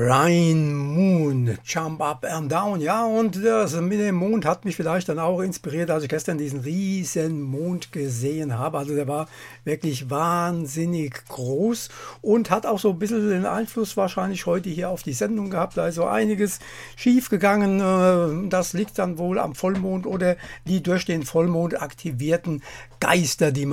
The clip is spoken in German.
Rhine Moon, Jump Up and Down. Ja, und das mit dem Mond hat mich vielleicht dann auch inspiriert, als ich gestern diesen riesen Mond gesehen habe. Also der war wirklich wahnsinnig groß und hat auch so ein bisschen den Einfluss wahrscheinlich heute hier auf die Sendung gehabt. Also einiges schief gegangen. Das liegt dann wohl am Vollmond oder die durch den Vollmond aktivierten Geister, die